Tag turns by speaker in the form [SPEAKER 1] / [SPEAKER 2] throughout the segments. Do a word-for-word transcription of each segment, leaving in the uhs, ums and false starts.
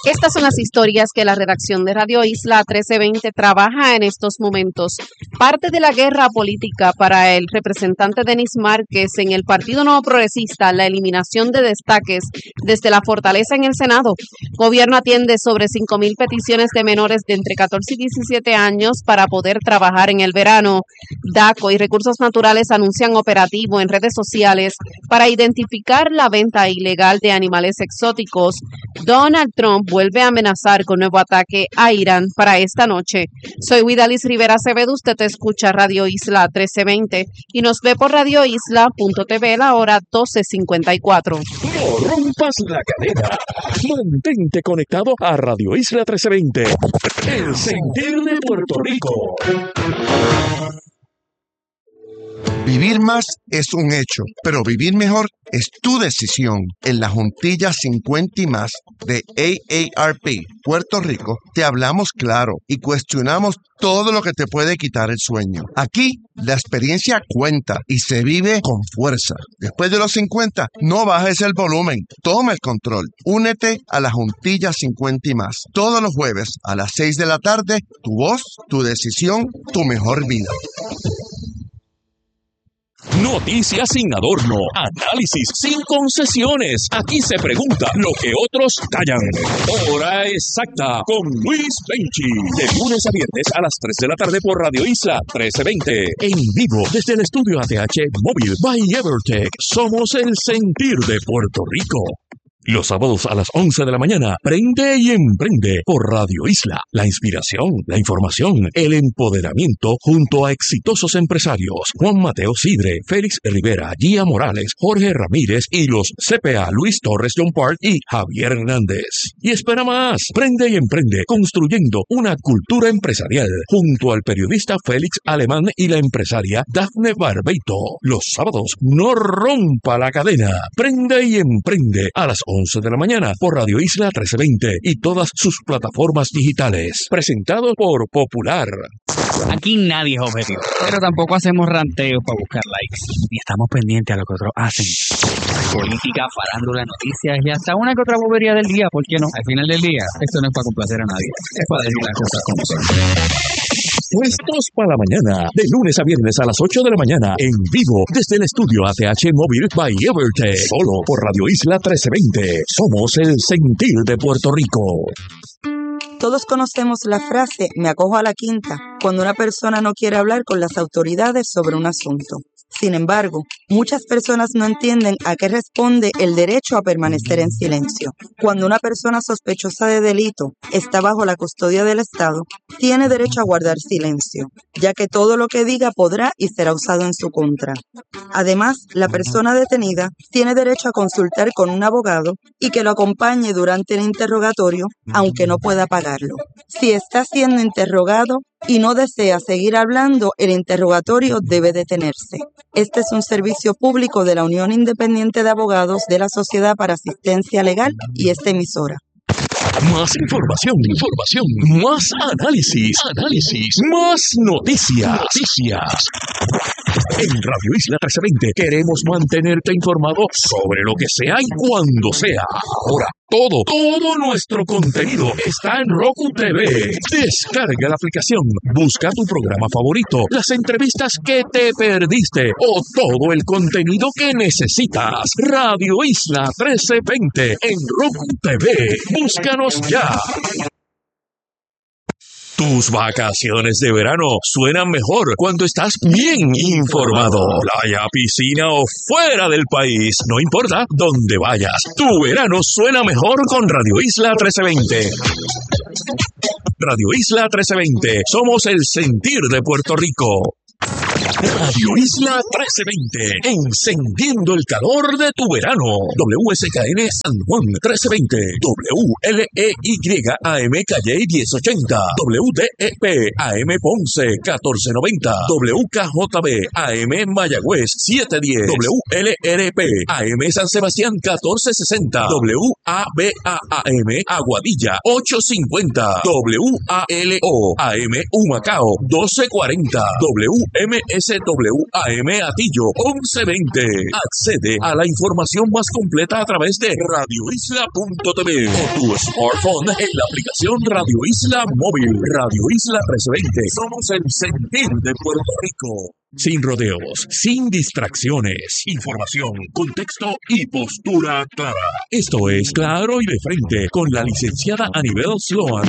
[SPEAKER 1] Estas son las historias que la redacción de Radio Isla trece veinte trabaja en estos momentos. Parte de la guerra política para el representante Denis Márquez en el Partido Nuevo Progresista, la eliminación de destaques desde la fortaleza en el Senado. Gobierno atiende sobre cinco mil peticiones de menores de entre catorce y diecisiete años para poder trabajar en el verano. DACO y Recursos Naturales anuncian operativo en redes sociales para identificar la venta ilegal de animales exóticos. Donald Trump vuelve a amenazar con nuevo ataque a Irán para esta noche. Soy Widalis Rivera Acevedo, usted escucha Radio Isla trece veinte y nos ve por radio isla punto t v la hora doce cincuenta y cuatro.
[SPEAKER 2] No rompas la cadena. Mantente conectado a Radio Isla trece veinte. El sentir de Puerto Rico.
[SPEAKER 3] Vivir más es un hecho, pero vivir mejor es tu decisión. En la Juntilla cincuenta y más de A A R P Puerto Rico te hablamos claro y cuestionamos todo lo que te puede quitar el sueño. Aquí la experiencia cuenta y se vive con fuerza. Después de los cincuenta, no bajes el volumen, toma el control. Únete a la Juntilla cincuenta y más. Todos los jueves a las seis de la tarde, tu voz, tu decisión, tu mejor vida.
[SPEAKER 2] Noticias sin adorno, análisis sin concesiones. Aquí se pregunta lo que otros callan. Hora exacta con Luis Benchi. De lunes a viernes a las tres de la tarde por Radio Isla trece veinte. En vivo desde el estudio A T H Móvil by Evertech. Somos el sentir de Puerto Rico. Los sábados a las once de la mañana, Prende y Emprende por Radio Isla. La inspiración, la información, el empoderamiento junto a exitosos empresarios. Juan Mateo Sidre, Félix Rivera, Gia Morales, Jorge Ramírez y los C P A Luis Torres John Park y Javier Hernández. Y espera más, Prende y Emprende construyendo una cultura empresarial junto al periodista Félix Alemán y la empresaria Dafne Barbeito. Los sábados, no rompa la cadena. Prende y Emprende a las once de la mañana por Radio Isla trece veinte y todas sus plataformas digitales. Presentado por Popular.
[SPEAKER 4] Aquí nadie es objetivo, pero tampoco hacemos ranteos para buscar likes. Ni estamos pendientes a lo que otros hacen. Política, farándula, noticias y hasta una que otra bobería del día, ¿por qué no? Al final del día, esto no es para complacer a nadie, es para decir las cosas como son.
[SPEAKER 2] Puestos para la mañana, de lunes a viernes a las ocho de la mañana, en vivo desde el estudio A T H Móvil by Evertech, solo por Radio Isla trece veinte. Somos el sentir de Puerto Rico.
[SPEAKER 5] Todos conocemos la frase "me acojo a la quinta" cuando una persona no quiere hablar con las autoridades sobre un asunto. Sin embargo, muchas personas no entienden a qué responde el derecho a permanecer en silencio. Cuando una persona sospechosa de delito está bajo la custodia del Estado, tiene derecho a guardar silencio, ya que todo lo que diga podrá y será usado en su contra. Además, la persona detenida tiene derecho a consultar con un abogado y que lo acompañe durante el interrogatorio, aunque no pueda pagarlo. Si está siendo interrogado y no desea seguir hablando, el interrogatorio debe detenerse. Este es un servicio público de la Unión Independiente de Abogados de la Sociedad para Asistencia Legal y esta emisora.
[SPEAKER 2] Más información, información, más análisis, análisis, más noticias, noticias. En Radio Isla trece veinte queremos mantenerte informado sobre lo que sea y cuando sea. Ahora, todo, todo nuestro contenido está en Roku T V. Descarga la aplicación, busca tu programa favorito, las entrevistas que te perdiste o todo el contenido que necesitas. Radio Isla trece veinte en Roku T V. Búscanos ya. Tus vacaciones de verano suenan mejor cuando estás bien informado. Playa, piscina o fuera del país, no importa dónde vayas. Tu verano suena mejor con Radio Isla trece veinte. Radio Isla trece veinte. Somos el sentir de Puerto Rico. Radio Isla trece veinte, encendiendo el calor de tu verano. W S K N San Juan trece veinte, W L E Y A M Calle diez ochenta, W D E P A M Ponce catorce noventa, W K J B A M Mayagüez setecientos diez, W L R P A M San Sebastián catorce sesenta, W A B A A M Aguadilla ochocientos cincuenta, W A L O A M Humacao doce cuarenta, W M S S W A M Atillo once veinte. Accede a la información más completa a través de radio isla punto t v o tu smartphone en la aplicación Radio Isla Móvil. Radio Isla trescientos veinte. Somos el sentir de Puerto Rico. Sin rodeos, sin distracciones, información, contexto y postura clara. Esto es Claro y de Frente con la licenciada Anibel Sloan.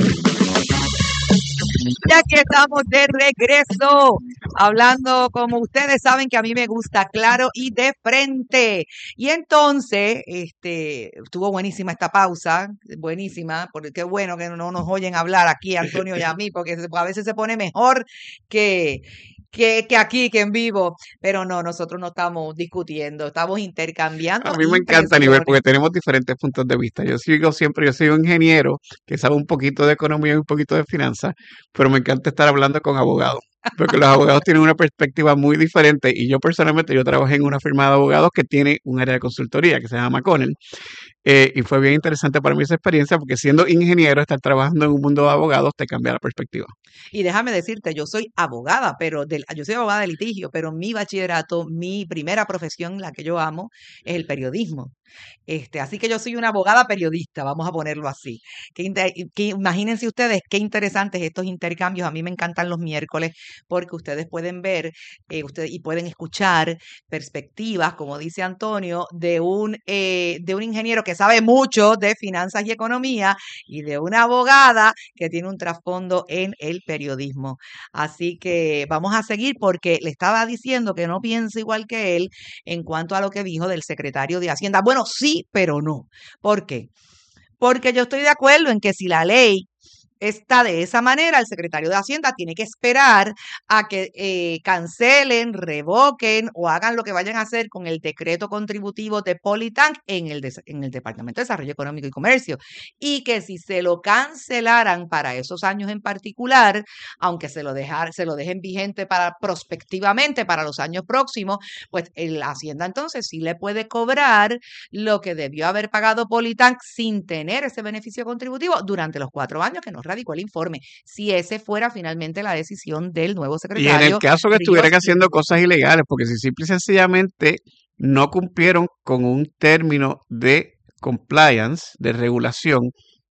[SPEAKER 6] Ya que estamos de regreso, hablando como ustedes saben que a mí me gusta claro y de frente. Y entonces, este, estuvo buenísima esta pausa, buenísima, porque qué bueno que no nos oyen hablar aquí, Antonio y a mí, porque a veces se pone mejor que... Que, que aquí, que en vivo, pero no, nosotros no estamos discutiendo, estamos intercambiando.
[SPEAKER 7] A mí me encanta, Nivel, porque tenemos diferentes puntos de vista. Yo sigo siempre, yo soy un ingeniero que sabe un poquito de economía y un poquito de finanzas, pero me encanta estar hablando con abogados, porque los abogados tienen una perspectiva muy diferente y yo personalmente, yo trabajé en una firma de abogados que tiene un área de consultoría que se llama McConnell. Eh, y fue bien interesante para mí esa experiencia porque siendo ingeniero, estar trabajando en un mundo de abogados te cambia la perspectiva.
[SPEAKER 6] Y déjame decirte, yo soy abogada, pero del, yo soy abogada de litigio, pero mi bachillerato, mi primera profesión, la que yo amo, es el periodismo. Este, así que yo soy una abogada periodista, vamos a ponerlo así. Que, que, imagínense ustedes qué interesantes estos intercambios. A mí me encantan los miércoles porque ustedes pueden ver eh, ustedes, y pueden escuchar perspectivas, como dice Antonio, de un, eh, de un ingeniero que sabe mucho de finanzas y economía y de una abogada que tiene un trasfondo en el periodismo. Así que vamos a seguir porque le estaba diciendo que no pienso igual que él en cuanto a lo que dijo del secretario de Hacienda. Bueno, sí, pero no. ¿Por qué? Porque yo estoy de acuerdo en que si la ley está de esa manera, el secretario de Hacienda tiene que esperar a que eh, cancelen, revoquen o hagan lo que vayan a hacer con el decreto contributivo de Politank en el, de, en el Departamento de Desarrollo Económico y Comercio. Y que si se lo cancelaran para esos años en particular, aunque se lo, dejar, se lo dejen vigente para prospectivamente para los años próximos, pues la Hacienda entonces sí le puede cobrar lo que debió haber pagado Politank sin tener ese beneficio contributivo durante los cuatro años que nos radicó el informe, si ese fuera finalmente la decisión del nuevo secretario.
[SPEAKER 7] Y en el caso que estuvieran haciendo cosas ilegales, porque si simple y sencillamente no cumplieron con un término de compliance, de regulación,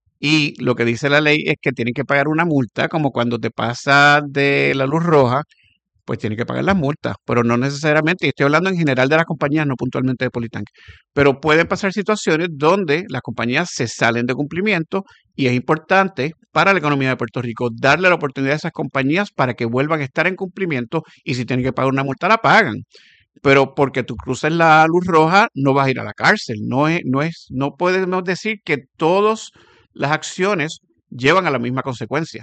[SPEAKER 7] y lo que dice la ley es que tienen que pagar una multa, como cuando te pasa de la luz roja, pues tienen que pagar las multas, pero no necesariamente, y estoy hablando en general de las compañías, no puntualmente de Politank, pero pueden pasar situaciones donde las compañías se salen de cumplimiento y es importante para la economía de Puerto Rico darle la oportunidad a esas compañías para que vuelvan a estar en cumplimiento y si tienen que pagar una multa la pagan. Pero porque tú cruces la luz roja no vas a ir a la cárcel, no es, no es, no podemos decir que todas las acciones llevan a la misma consecuencia.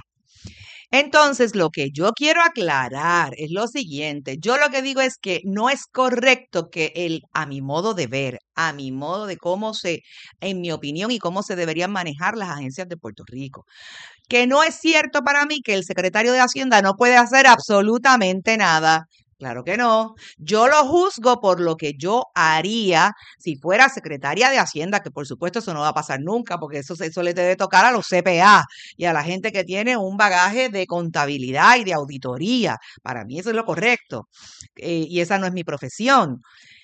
[SPEAKER 6] Entonces, lo que yo quiero aclarar es lo siguiente. Yo lo que digo es que no es correcto que el, a mi modo de ver, a mi modo de cómo se, en mi opinión, y cómo se deberían manejar las agencias de Puerto Rico, que no es cierto para mí que el secretario de Hacienda no puede hacer absolutamente nada. Claro que no. Yo lo juzgo por lo que yo haría si fuera secretaria de Hacienda, que por supuesto eso no va a pasar nunca, porque eso, eso le debe tocar a los C P A y a la gente que tiene un bagaje de contabilidad y de auditoría. Para mí eso es lo correcto. Eh, y esa no es mi profesión.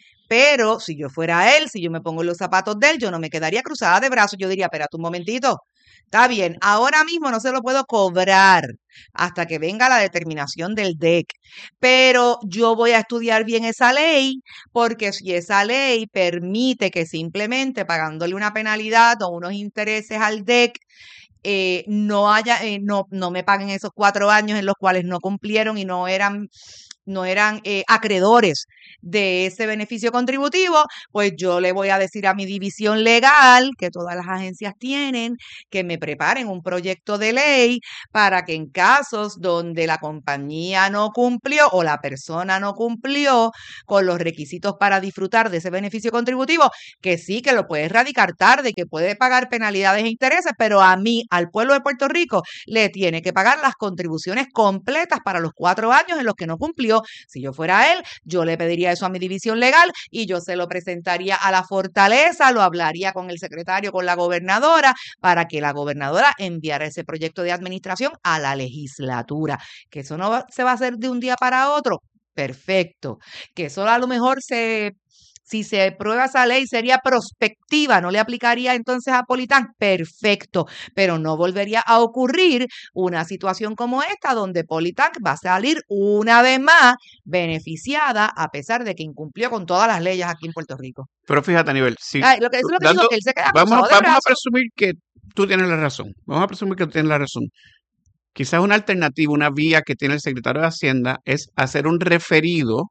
[SPEAKER 6] Pero si yo fuera él, si yo me pongo en los zapatos de él, yo no me quedaría cruzada de brazos. Yo diría, espérate un momentito. Está bien, ahora mismo no se lo puedo cobrar hasta que venga la determinación del D E C, pero yo voy a estudiar bien esa ley porque si esa ley permite que simplemente pagándole una penalidad o unos intereses al D E C, eh, no haya, eh, no, no me paguen esos cuatro años en los cuales no cumplieron y no eran no eran eh, acreedores de ese beneficio contributivo, pues yo le voy a decir a mi división legal, que todas las agencias tienen, que me preparen un proyecto de ley para que en casos donde la compañía no cumplió o la persona no cumplió con los requisitos para disfrutar de ese beneficio contributivo, que sí, que lo puede erradicar tarde, que puede pagar penalidades e intereses, pero a mí, al pueblo de Puerto Rico, le tiene que pagar las contribuciones completas para los cuatro años en los que no cumplió. Si yo fuera él, yo le pediría eso a mi división legal y yo se lo presentaría a la Fortaleza, lo hablaría con el secretario, con la gobernadora, para que la gobernadora enviara ese proyecto de administración a la legislatura. Que eso no va, se va a hacer de un día para otro. perfecto. Que eso a lo mejor se, si se aprueba esa ley sería prospectiva, no le aplicaría entonces a Politán, perfecto, pero no volvería a ocurrir una situación como esta donde Politán va a salir una vez más beneficiada a pesar de que incumplió con todas las leyes aquí en Puerto Rico.
[SPEAKER 7] Pero fíjate, Aníbal, si
[SPEAKER 6] Ay, lo que, eso es lo que
[SPEAKER 7] dando,
[SPEAKER 6] digo, que él se queda
[SPEAKER 7] vamos,
[SPEAKER 6] cruzado de
[SPEAKER 7] vamos a
[SPEAKER 6] brazos.
[SPEAKER 7] presumir que tú tienes la razón. Vamos a presumir que tú tienes la razón. Quizás una alternativa, una vía que tiene el secretario de Hacienda es hacer un referido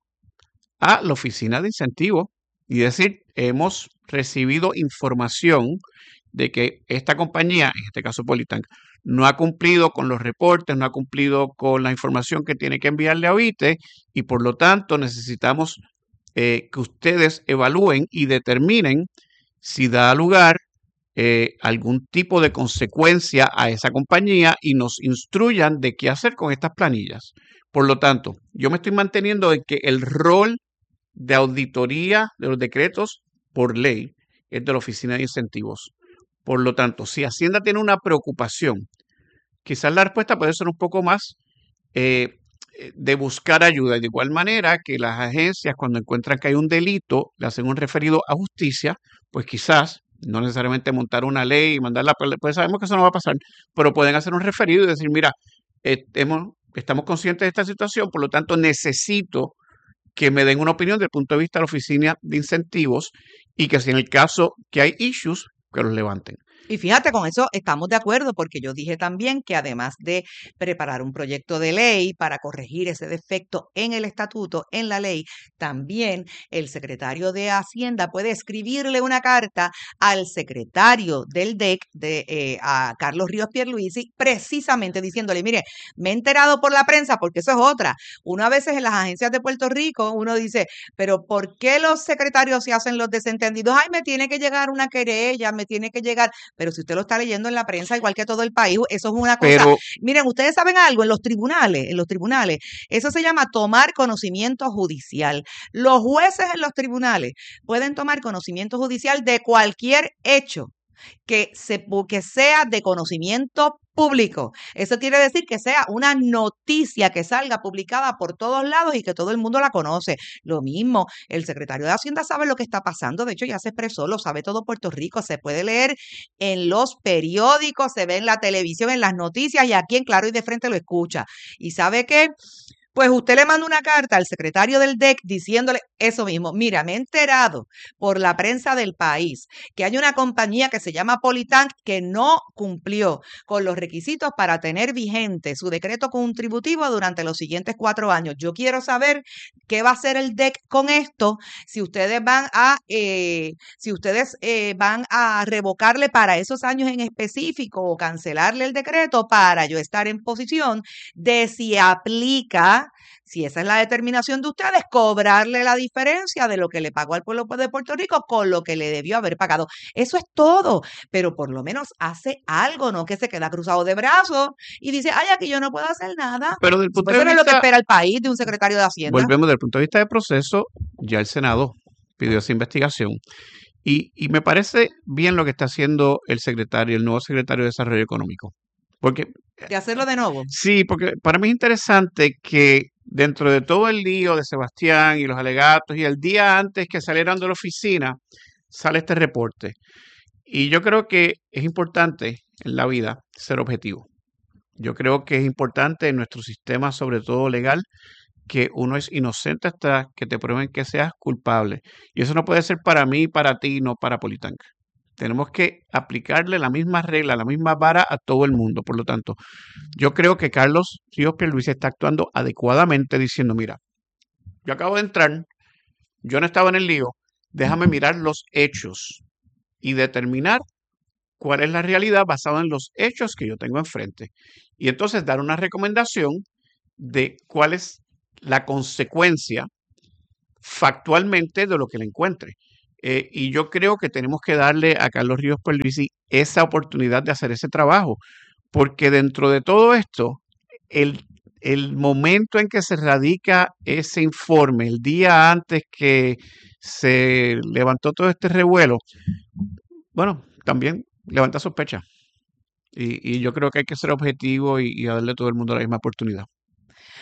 [SPEAKER 7] a la oficina de incentivos y decir, hemos recibido información de que esta compañía, en este caso Politán, no ha cumplido con los reportes, no ha cumplido con la información que tiene que enviarle a O I T E y por lo tanto necesitamos eh, que ustedes evalúen y determinen si da lugar eh, algún tipo de consecuencia a esa compañía y nos instruyan de qué hacer con estas planillas. Por lo tanto, yo me estoy manteniendo en que el rol de auditoría de los decretos por ley es de la Oficina de Incentivos. Por lo tanto, si Hacienda tiene una preocupación, quizás la respuesta puede ser un poco más eh, de buscar ayuda. De igual manera que las agencias, cuando encuentran que hay un delito, le hacen un referido a justicia, pues quizás, no necesariamente montar una ley y mandarla, pues sabemos que eso no va a pasar, pero pueden hacer un referido y decir, mira, eh, hemos, estamos conscientes de esta situación, por lo tanto necesito que me den una opinión desde el punto de vista de la Oficina de Incentivos y que si en el caso que hay issues, que los levanten.
[SPEAKER 6] Y fíjate, con eso estamos de acuerdo, porque yo dije también que además de preparar un proyecto de ley para corregir ese defecto en el estatuto, en la ley, también el secretario de Hacienda puede escribirle una carta al secretario del D E C, de, eh, a Carlos Ríos Pierluisi, precisamente diciéndole, mire, me he enterado por la prensa, porque eso es otra. Una vez en las agencias de Puerto Rico, uno dice, pero ¿por qué los secretarios se hacen los desentendidos? Ay, me tiene que llegar una querella, me tiene que llegar... Pero si usted lo está leyendo en la prensa, igual que todo el país, eso es una cosa.
[SPEAKER 7] Pero,
[SPEAKER 6] Miren, ustedes saben algo, en los tribunales, en los tribunales, eso se llama tomar conocimiento judicial. Los jueces en los tribunales pueden tomar conocimiento judicial de cualquier hecho que, se, que sea de conocimiento público. Eso quiere decir que sea una noticia que salga publicada por todos lados y que todo el mundo la conoce. Lo mismo, el secretario de Hacienda sabe lo que está pasando, de hecho ya se expresó, lo sabe todo Puerto Rico, se puede leer en los periódicos, se ve en la televisión, en las noticias y aquí en Claro y de Frente lo escucha. ¿Y sabe qué? Pues usted le manda una carta al secretario del D E C diciéndole eso mismo. Mira, me he enterado por la prensa del país que hay una compañía que se llama Politán que no cumplió con los requisitos para tener vigente su decreto contributivo durante los siguientes cuatro años. Yo quiero saber qué va a hacer el D E C con esto, si ustedes van a, eh, si ustedes eh, van a revocarle para esos años en específico o cancelarle el decreto para yo estar en posición de si aplica. Si esa es la determinación de ustedes, cobrarle la diferencia de lo que le pagó al pueblo de Puerto Rico con lo que le debió haber pagado. Eso es todo, pero por lo menos hace algo, no que se queda cruzado de brazos y dice, ay, aquí yo no puedo hacer nada.
[SPEAKER 7] pero del punto
[SPEAKER 6] Pues
[SPEAKER 7] de
[SPEAKER 6] eso no es lo que
[SPEAKER 7] vista,
[SPEAKER 6] espera el país de un secretario de Hacienda.
[SPEAKER 7] volvemos del punto de vista de proceso, ya el Senado pidió esa investigación y, y me parece bien lo que está haciendo el secretario, el nuevo secretario de Desarrollo Económico. Porque
[SPEAKER 6] De hacerlo de nuevo.
[SPEAKER 7] sí, porque para mí es interesante que dentro de todo el lío de Sebastián y los alegatos y el día antes que salieran de la oficina, sale este reporte. Y yo creo que es importante en la vida ser objetivo. Yo creo que es importante en nuestro sistema, sobre todo legal, que uno es inocente hasta que te prueben que seas culpable. Y eso no puede ser para mí, para ti, no para Politán. Tenemos que aplicarle la misma regla, la misma vara a todo el mundo. Por lo tanto, yo creo que Carlos Ríos Pierluisi está actuando adecuadamente diciendo, mira, yo acabo de entrar, yo no estaba en el lío, déjame mirar los hechos y determinar cuál es la realidad basada en los hechos que yo tengo enfrente. Y entonces dar una recomendación de cuál es la consecuencia factualmente de lo que le encuentre. Eh, y yo creo que tenemos que darle a Carlos Ríos Pierluisi esa oportunidad de hacer ese trabajo, porque dentro de todo esto, el, el momento en que se radica ese informe, el día antes que se levantó todo este revuelo, bueno, también levanta sospecha. Y, y yo creo que hay que ser objetivo y, y darle a todo el mundo la misma oportunidad.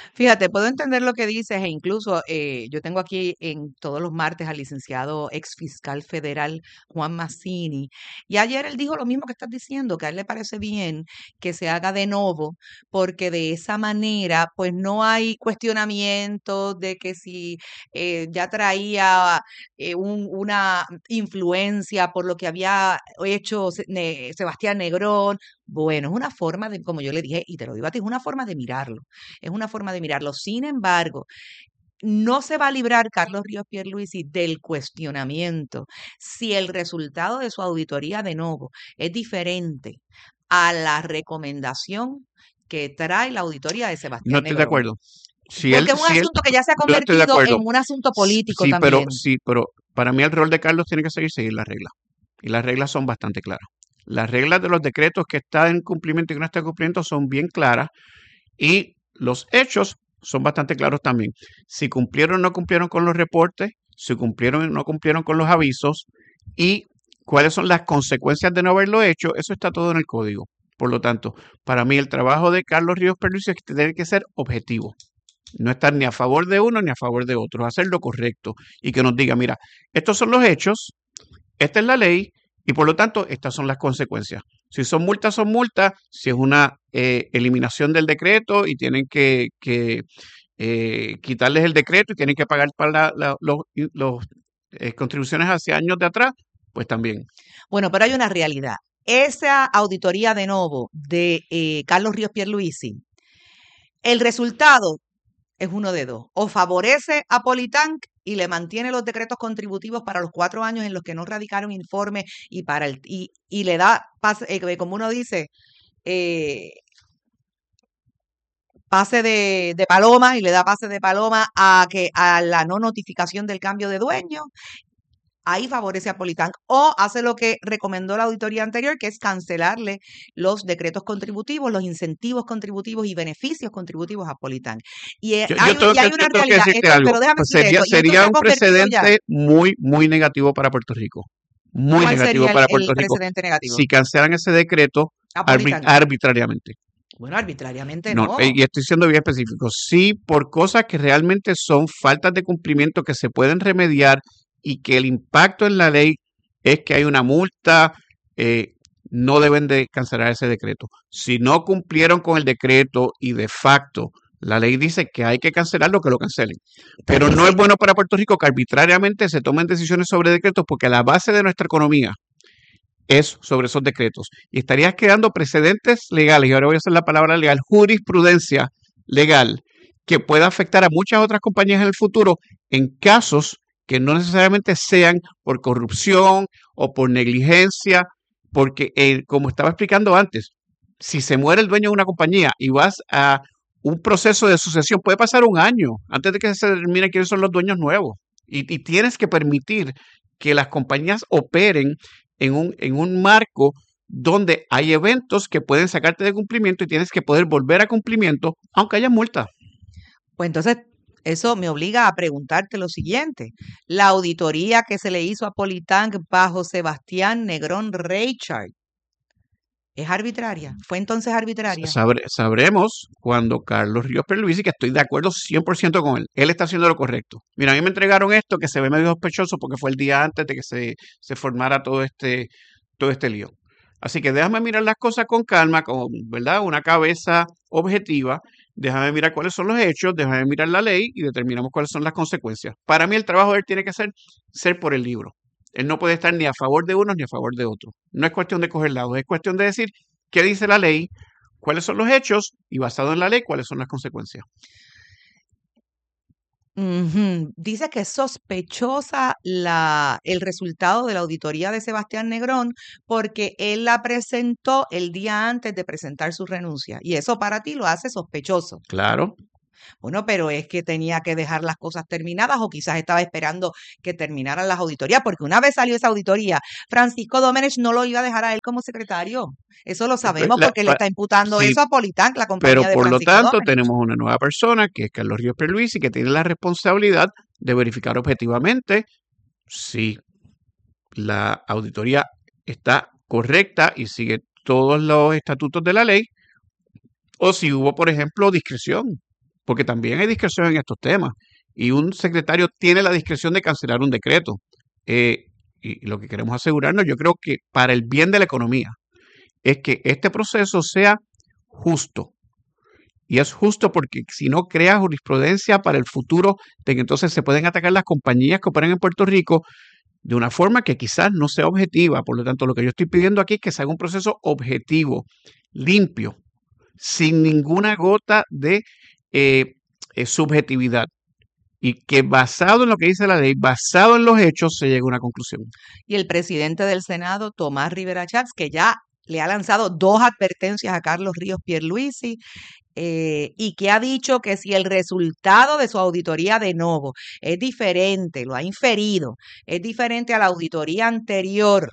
[SPEAKER 6] Fíjate, puedo entender lo que dices e incluso eh, yo tengo aquí en todos los martes al licenciado ex fiscal federal Juan Mazzini y ayer él dijo lo mismo que estás diciendo, que a él le parece bien que se haga de nuevo porque de esa manera pues no hay cuestionamiento de que si eh, ya traía eh, un- una influencia por lo que había hecho Se- Ne- Sebastián Negrón. Bueno, es una forma de, como yo le dije, y te lo digo a ti, es una forma de mirarlo. Es una forma de mirarlo. Sin embargo, no se va a librar Carlos Ríos Pierluisi del cuestionamiento si el resultado de su auditoría de nuevo es diferente a la recomendación que trae la auditoría de
[SPEAKER 7] No
[SPEAKER 6] Sebastián
[SPEAKER 7] estoy de
[SPEAKER 6] Negrón.
[SPEAKER 7] acuerdo. Si él,
[SPEAKER 6] Porque es un
[SPEAKER 7] si él,
[SPEAKER 6] asunto que ya se ha
[SPEAKER 7] yo estoy de
[SPEAKER 6] convertido en
[SPEAKER 7] acuerdo.
[SPEAKER 6] un asunto
[SPEAKER 7] S-
[SPEAKER 6] político
[SPEAKER 7] Sí, pero
[SPEAKER 6] también.
[SPEAKER 7] sí, pero para mí el rol de Carlos tiene que seguir seguir las reglas. Y las reglas son bastante claras. Las reglas de los decretos que están en cumplimiento y que no están en cumplimiento son bien claras y los hechos son bastante claros también. Si cumplieron o no cumplieron con los reportes, si cumplieron o no cumplieron con los avisos y cuáles son las consecuencias de no haberlo hecho, eso está todo en el código. Por lo tanto, para mí el trabajo de Carlos Ríos Pierluisi es que tiene que ser objetivo. No estar ni a favor de uno ni a favor de otro, hacer lo correcto y que nos diga, mira, estos son los hechos, esta es la ley y por lo tanto estas son las consecuencias. Si son multas, son multas. Si es una eh, eliminación del decreto y tienen que, que, eh, quitarles el decreto y tienen que pagar para la- la- los, los, eh, contribuciones hacia años de atrás, pues también.
[SPEAKER 6] Bueno, pero hay una realidad. Esa auditoría de nuevo de eh, Carlos Ríos Pierluisi, el resultado es uno de dos. O favorece a Politank y le mantiene los decretos contributivos para los cuatro años en los que no radicaron informe y para el y, y le da pase, eh, como uno dice, eh, pase de, de paloma y le da pase de paloma a que a la no notificación del cambio de dueño. Ahí favorece a Politank o hace lo que recomendó la auditoría anterior, que es cancelarle los decretos contributivos, los incentivos contributivos y beneficios contributivos a Politank. Y eh,
[SPEAKER 7] Yo,
[SPEAKER 6] hay,
[SPEAKER 7] yo tengo
[SPEAKER 6] y hay
[SPEAKER 7] que,
[SPEAKER 6] una
[SPEAKER 7] yo tengo que
[SPEAKER 6] realidad,
[SPEAKER 7] decirte
[SPEAKER 6] esto,
[SPEAKER 7] algo.
[SPEAKER 6] pero déjame
[SPEAKER 7] Pues
[SPEAKER 6] decirte
[SPEAKER 7] sería,
[SPEAKER 6] esto, y esto se
[SPEAKER 7] sería
[SPEAKER 6] ha
[SPEAKER 7] un
[SPEAKER 6] convertido ya.
[SPEAKER 7] precedente muy, muy negativo para Puerto Rico. Muy
[SPEAKER 6] ¿Cuál
[SPEAKER 7] negativo
[SPEAKER 6] sería el,
[SPEAKER 7] para
[SPEAKER 6] el
[SPEAKER 7] Puerto Rico
[SPEAKER 6] precedente negativo?
[SPEAKER 7] si cancelan ese decreto
[SPEAKER 6] A
[SPEAKER 7] arbit-
[SPEAKER 6] Politank.
[SPEAKER 7] arbitrariamente.
[SPEAKER 6] Bueno, arbitrariamente
[SPEAKER 7] No,
[SPEAKER 6] no.
[SPEAKER 7] eh, y estoy siendo bien específico. Sí, por cosas que realmente son faltas de cumplimiento que se pueden remediar y que el impacto en la ley es que hay una multa, eh, no deben de cancelar ese decreto. Si no cumplieron con el decreto y de facto la ley dice que hay que cancelarlo, que lo cancelen. Pero no
[SPEAKER 6] Dice,
[SPEAKER 7] es bueno para Puerto Rico que arbitrariamente se tomen decisiones sobre decretos porque la base de nuestra economía es sobre esos decretos. Y estarías creando precedentes legales, y ahora voy a usar la palabra legal, jurisprudencia legal, que pueda afectar a muchas otras compañías en el futuro en casos que no necesariamente sean por corrupción o por negligencia, porque eh, como estaba explicando antes, si se muere el dueño de una compañía y vas a un proceso de sucesión, puede pasar un año antes de que se determine quiénes son los dueños nuevos. Y, y tienes que permitir que las compañías operen en un, en un marco donde hay eventos que pueden sacarte de cumplimiento y tienes que poder volver a cumplimiento aunque haya multa.
[SPEAKER 6] pues entonces eso me obliga a preguntarte lo siguiente. La auditoría que se le hizo a Politank bajo Sebastián Negrón Reichard, ¿es arbitraria? ¿Fue entonces arbitraria?
[SPEAKER 7] Sabre, sabremos cuando Carlos Ríos Pierluisi, que estoy de acuerdo cien por ciento con él, él está haciendo lo correcto. Mira, a mí me entregaron esto que se ve medio sospechoso porque fue el día antes de que se, se formara todo este, todo este lío. Así que déjame mirar las cosas con calma, con, ¿verdad? Una cabeza objetiva. Déjame mirar cuáles son los hechos, déjame mirar la ley y determinamos cuáles son las consecuencias. Para mí el trabajo de él tiene que ser ser por el libro. Él no puede estar ni a favor de unos ni a favor de otros. No es cuestión de coger lados, es cuestión de decir qué dice la ley, cuáles son los hechos y basado en la ley, cuáles son las consecuencias.
[SPEAKER 6] Ujú. Dice que es sospechosa la, el resultado de la auditoría de Sebastián Negrón porque él la presentó el día antes de presentar su renuncia. Y eso para ti lo hace sospechoso.
[SPEAKER 7] Claro.
[SPEAKER 6] Bueno, pero es que tenía que dejar las cosas terminadas o quizás estaba esperando que terminaran las auditorías, porque una vez salió esa auditoría, Francisco Domenech no lo iba a dejar a él como secretario. Eso lo sabemos
[SPEAKER 7] La-
[SPEAKER 6] porque le está imputando
[SPEAKER 7] sí,
[SPEAKER 6] eso a Politank, la
[SPEAKER 7] pero
[SPEAKER 6] compañía de
[SPEAKER 7] por lo
[SPEAKER 6] Francisco
[SPEAKER 7] tanto
[SPEAKER 6] Domenech.
[SPEAKER 7] tenemos una nueva persona que es Carlos Ríos Pierluisi que tiene la responsabilidad de verificar objetivamente si la auditoría está correcta y sigue todos los estatutos de la ley o si hubo, por ejemplo, discreción porque también hay discreción en estos temas y un secretario tiene la discreción de cancelar un decreto. Eh, y lo que queremos asegurarnos, yo creo que para el bien de la economía, es que este proceso sea justo. Y es justo porque si no crea jurisprudencia para el futuro de que entonces se pueden atacar las compañías que operan en Puerto Rico de una forma que quizás no sea objetiva. Por lo tanto, lo que yo estoy pidiendo aquí es que se haga un proceso objetivo, limpio, sin ninguna gota de eh, eh, subjetividad. Y que basado en lo que dice la ley, basado en los hechos, se llegue a una conclusión.
[SPEAKER 6] Y el presidente del Senado, Tomás Rivera Chats, que ya le ha lanzado dos advertencias a Carlos Ríos Pierluisi, eh, y que ha dicho que si el resultado de su auditoría de nuevo es diferente, lo ha inferido, es diferente a la auditoría anterior,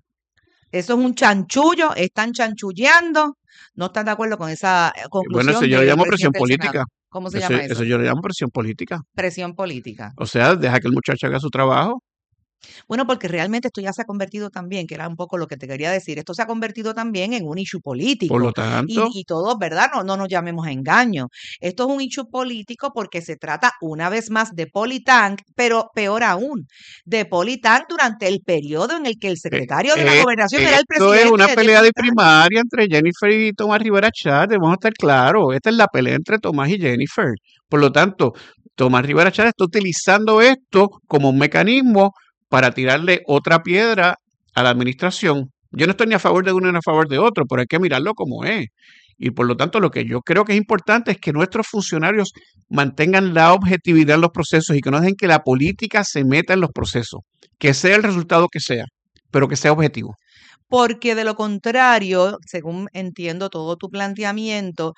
[SPEAKER 6] eso es un chanchullo, están chanchulleando, no están de acuerdo con esa conclusión.
[SPEAKER 7] Bueno, eso yo le
[SPEAKER 6] del
[SPEAKER 7] llamo presión
[SPEAKER 6] presidente del Senado.
[SPEAKER 7] política.
[SPEAKER 6] ¿Cómo se
[SPEAKER 7] Eso,
[SPEAKER 6] llama eso?
[SPEAKER 7] eso yo le llamo presión política.
[SPEAKER 6] Presión política.
[SPEAKER 7] O sea, deja que el muchacho haga su trabajo.
[SPEAKER 6] Bueno, porque realmente esto ya se ha convertido también, que era un poco lo que te quería decir, esto se ha convertido también en un issue político.
[SPEAKER 7] Por lo
[SPEAKER 6] Y,
[SPEAKER 7] tanto,
[SPEAKER 6] y todos, ¿verdad? No, no nos llamemos a engaño. Esto es un issue político porque se trata una vez más de Politank, pero peor aún, de Politank durante el periodo en el que el
[SPEAKER 7] eh,
[SPEAKER 6] secretario de la
[SPEAKER 7] eh,
[SPEAKER 6] gobernación era el
[SPEAKER 7] esto
[SPEAKER 6] presidente
[SPEAKER 7] es una
[SPEAKER 6] de
[SPEAKER 7] pelea de
[SPEAKER 6] Politank.
[SPEAKER 7] primaria entre Jennifer y Tomás Rivera Chats. Debemos estar claros. Esta es la pelea entre Tomás y Jennifer. Por lo tanto, Tomás Rivera Chats está utilizando esto como un mecanismo para tirarle otra piedra a la administración. Yo no estoy ni a favor de uno ni a favor de otro, pero hay que mirarlo como es. Y por lo tanto, lo que yo creo que es importante es que nuestros funcionarios mantengan la objetividad en los procesos y que no dejen que la política se meta en los procesos, que sea el resultado que sea, pero que sea objetivo.
[SPEAKER 6] Porque de lo contrario, según entiendo todo tu planteamiento,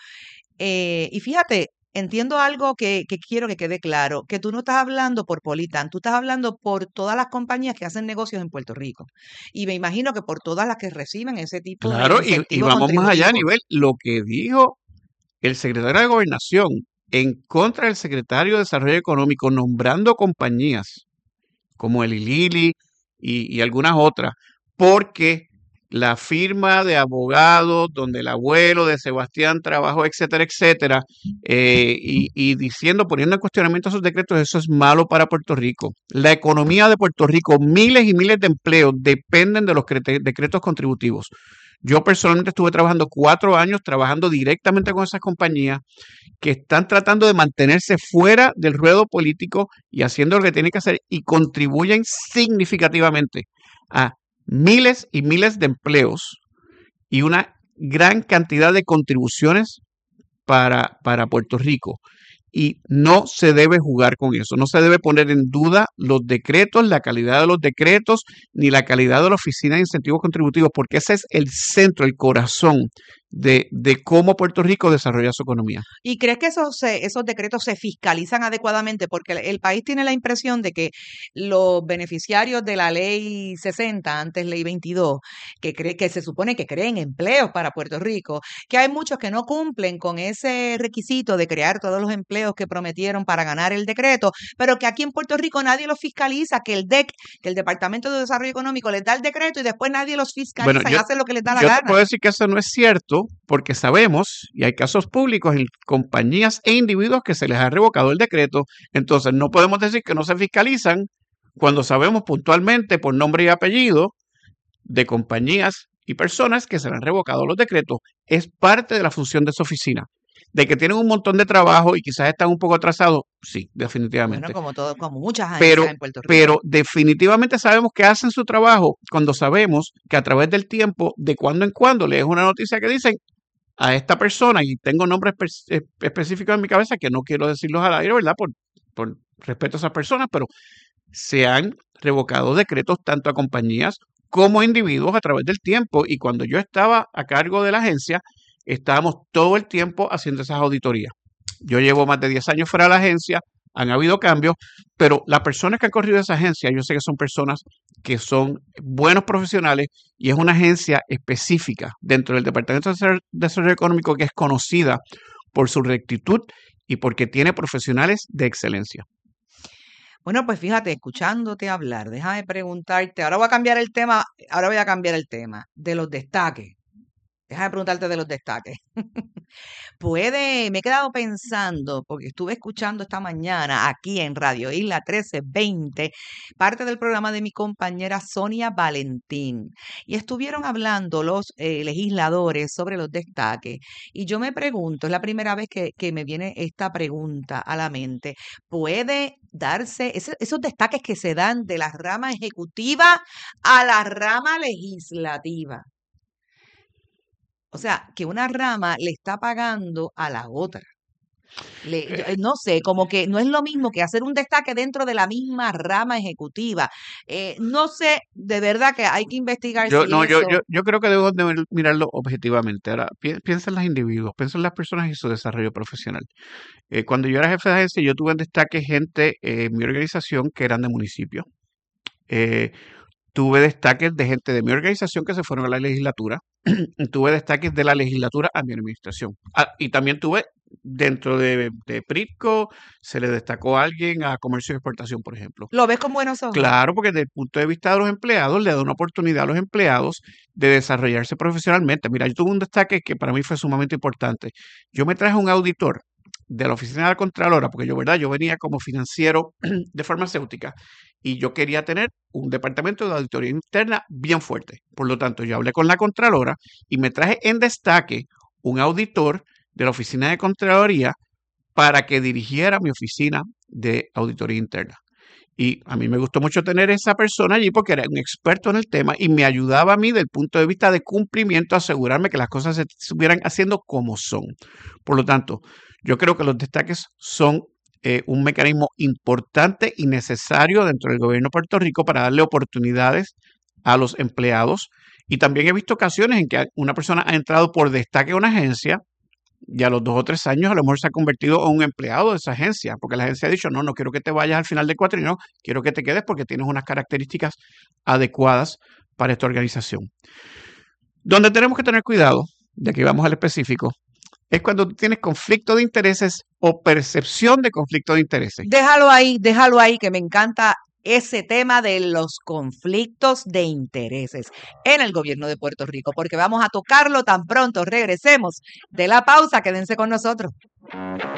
[SPEAKER 6] eh, y fíjate, entiendo algo que, que quiero que quede claro, que tú no estás hablando por Politan, tú estás hablando por todas las compañías que hacen negocios en Puerto Rico. Y me imagino que por todas las que reciben ese tipo
[SPEAKER 7] Claro,
[SPEAKER 6] de
[SPEAKER 7] y, y
[SPEAKER 6] incentivo
[SPEAKER 7] vamos más allá a
[SPEAKER 6] contributivo.
[SPEAKER 7] nivel, lo que dijo el secretario de Gobernación en contra del secretario de Desarrollo Económico, nombrando compañías como el Ilili y, y algunas otras, porque la firma de abogados donde el abuelo de Sebastián trabajó, etcétera, etcétera, eh, y, y diciendo, poniendo en cuestionamiento esos decretos, eso es malo para Puerto Rico. La economía de Puerto Rico, miles y miles de empleos dependen de los crete- decretos contributivos. Yo personalmente estuve trabajando cuatro años trabajando directamente con esas compañías que están tratando de mantenerse fuera del ruedo político y haciendo lo que tienen que hacer y contribuyen significativamente a miles y miles de empleos y una gran cantidad de contribuciones para, para Puerto Rico. Y no se debe jugar con eso, no se debe poner en duda los decretos, la calidad de los decretos, ni la calidad de la Oficina de Incentivos Contributivos, porque ese es el centro, el corazón de, de cómo Puerto Rico desarrolla su economía.
[SPEAKER 6] ¿Y crees que esos, se- esos decretos se fiscalizan adecuadamente? Porque el, el país tiene la impresión de que los beneficiarios de la ley sesenta, antes ley veintidós, que, cree, que se supone que creen empleos para Puerto Rico, que hay muchos que no cumplen con ese requisito de crear todos los empleos que prometieron para ganar el decreto, pero que aquí en Puerto Rico nadie los fiscaliza, que el D E C, que el Departamento de Desarrollo Económico les da el decreto y después nadie los fiscaliza
[SPEAKER 7] Bueno,
[SPEAKER 6] y
[SPEAKER 7] yo,
[SPEAKER 6] hace lo que les da la
[SPEAKER 7] yo te
[SPEAKER 6] gana.
[SPEAKER 7] puedo decir que eso no es cierto porque sabemos, y hay casos públicos en compañías e individuos que se les ha revocado el decreto, entonces no podemos decir que no se fiscalizan cuando sabemos puntualmente por nombre y apellido de compañías y personas que se les han revocado los decretos. Es parte de la función de esa oficina. De que tienen un montón de trabajo y quizás están un poco atrasados, sí, definitivamente.
[SPEAKER 6] Bueno, como todo, como muchas agencias
[SPEAKER 7] Pero,
[SPEAKER 6] en Puerto Rico.
[SPEAKER 7] pero definitivamente sabemos que hacen su trabajo cuando sabemos que a través del tiempo, de cuando en cuando, lees una noticia que dicen a esta persona, y tengo nombres espe- espe- específicos en mi cabeza que no quiero decirlos al aire, ¿verdad? Por, por respeto a esas personas, pero se han revocado decretos tanto a compañías como a individuos a través del tiempo. Y cuando yo estaba a cargo de la agencia, estábamos todo el tiempo haciendo esas auditorías. Yo llevo más de diez años fuera de la agencia, han habido cambios, pero las personas que han corrido esa agencia, yo sé que son personas que son buenos profesionales y es una agencia específica dentro del Departamento de Desarrollo Económico que es conocida por su rectitud y porque tiene profesionales de excelencia.
[SPEAKER 6] Bueno, pues fíjate, escuchándote hablar, déjame preguntarte, ahora voy a cambiar el tema, ahora voy a cambiar el tema de los destaques. Déjame preguntarte de los destaques. Puede, me he quedado pensando, porque estuve escuchando esta mañana aquí en Radio Isla trece veinte, parte del programa de mi compañera Sonia Valentín, y estuvieron hablando los eh, legisladores sobre los destaques. Y yo me pregunto, es la primera vez que, que me viene esta pregunta a la mente, ¿puede darse ese- esos destaques que se dan de la rama ejecutiva a la rama legislativa? O sea, que una rama le está pagando a la otra. Le- yo, eh, no sé, como que no es lo mismo que hacer un destaque dentro de la misma rama ejecutiva. Eh, no sé, de verdad que hay que investigar
[SPEAKER 7] Yo,
[SPEAKER 6] si
[SPEAKER 7] no, yo, yo,
[SPEAKER 6] eso.
[SPEAKER 7] yo creo que debo de ver- mirarlo objetivamente. Ahora, pi- piensa en los individuos, piensa en las personas y su desarrollo profesional. Eh, cuando yo era jefe de agencia, yo tuve en destaque gente eh, en mi organización que eran de municipio. Eh, Tuve destaques de gente de mi organización que se fueron a la legislatura. Tuve destaques de la legislatura a mi administración. Ah, y también tuve dentro de, de PRITCO, se le destacó a alguien a comercio y exportación, por ejemplo.
[SPEAKER 6] ¿Lo ves con buenos ojos?
[SPEAKER 7] Claro, porque desde el punto de vista de los empleados, le da una oportunidad a los empleados de desarrollarse profesionalmente. Mira, yo tuve un destaque que para mí fue sumamente importante. Yo me traje un auditor de la oficina de la Contralora, porque yo, ¿verdad? Yo venía como financiero de farmacéutica y yo quería tener un departamento de auditoría interna bien fuerte. Por lo tanto, yo hablé con la Contralora y me traje en destaque un auditor de la oficina de Contraloría para que dirigiera mi oficina de auditoría interna. Y a mí me gustó mucho tener esa persona allí porque era un experto en el tema y me ayudaba a mí del punto de vista de cumplimiento a asegurarme que las cosas se estuvieran haciendo como son. Por lo tanto, yo creo que los destaques son eh, un mecanismo importante y necesario dentro del gobierno de Puerto Rico para darle oportunidades a los empleados. Y también he visto ocasiones en que una persona ha entrado por destaque a una agencia y a los dos o tres años a lo mejor se ha convertido en un empleado de esa agencia, porque la agencia ha dicho, no, no quiero que te vayas al final del cuatrienio, quiero que te quedes porque tienes unas características adecuadas para esta organización. Donde tenemos que tener cuidado, de aquí vamos al específico, es cuando tú tienes conflicto de intereses o percepción de conflicto de intereses.
[SPEAKER 6] Déjalo ahí, déjalo ahí, que me encanta ese tema de los conflictos de intereses en el gobierno de Puerto Rico, porque vamos a tocarlo tan pronto regresemos de la pausa. Quédense con nosotros.